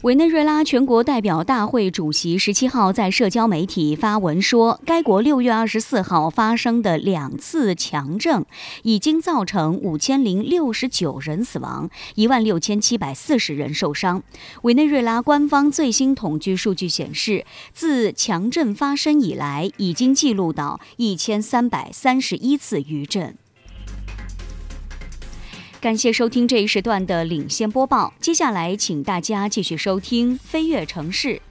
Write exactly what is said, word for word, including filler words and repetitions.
委内瑞拉全国代表大会主席十七号在社交媒体发文说，该国六月二十四号发生的两次强震已经造成五千零六十九人死亡，一万六千七百四十人受伤。委内瑞拉官方最新统计数据显示，自强震发生以来，已经记录到一千三百三十一次余震。感谢收听这一时段的领先播报，接下来请大家继续收听飞跃城市。